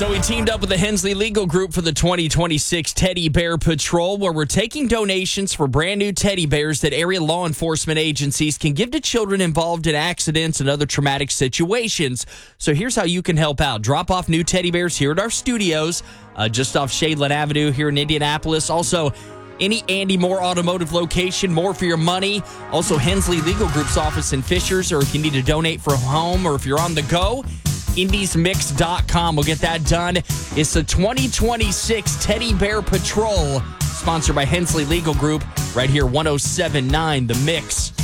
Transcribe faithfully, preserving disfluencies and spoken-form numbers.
So we teamed up with the Hensley Legal Group for the twenty twenty-six Teddy Bear Patrol, where we're taking donations for brand new teddy bears that area law enforcement agencies can give to children involved in accidents and other traumatic situations. So here's how you can help out. Drop off new teddy bears here at our studios, uh, just off Shadeland Avenue here in Indianapolis. Also, any Andy Moore Automotive location, more for your money. Also, Hensley Legal Group's office in Fishers, or if you need to donate for home or if you're on the go, indies mix dot com will get that done. It's the twenty twenty-six Teddy Bear Patrol, sponsored by Hensley Legal Group, right here, one oh seven point nine The Mix.